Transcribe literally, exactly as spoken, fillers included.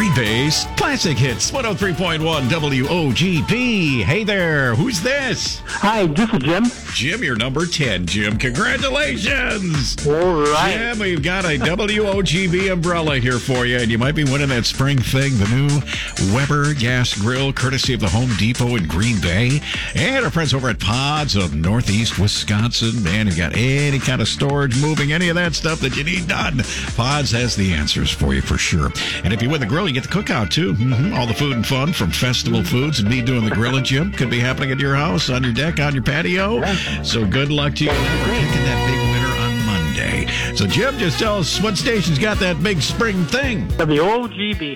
Green Bay's Classic Hits, one oh three point one W O G P. Hey there, who's this? Hi, this is Jim. Jim, you're number ten, Jim. Congratulations. All right. Jim, we've got a W O G B umbrella here for you, and you might be winning that spring thing, the new Weber Gas Grill, courtesy of the Home Depot in Green Bay, and our friends over at Pods of Northeast Wisconsin. Man, you've got any kind of storage, moving, any of that stuff that you need done, Pods has the answers for you for sure. And if you win the grill, you get the cookout too. Mm-hmm. All the food and fun from Festival Foods and me doing the grilling, Jim, could be happening at your house, on your deck, on your patio. So good luck to you. We're picking that big winner on Monday. So Jim, just tell us what station's got that big spring thing. W O G B.